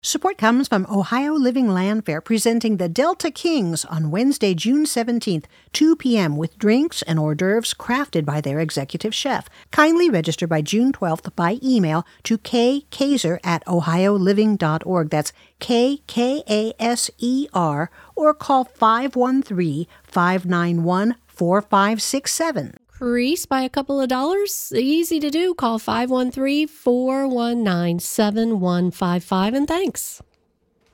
Support comes from Ohio Living Land Fair, presenting the Delta Kings on Wednesday, June 17th, 2 p.m. with drinks and hors d'oeuvres crafted by their executive chef. Kindly register by June 12th by email to kkaser@ohioliving.org. That's KKASER, or call 513-591-4567. Increase by a couple of dollars? Easy to do. Call 513-419-7155, and thanks.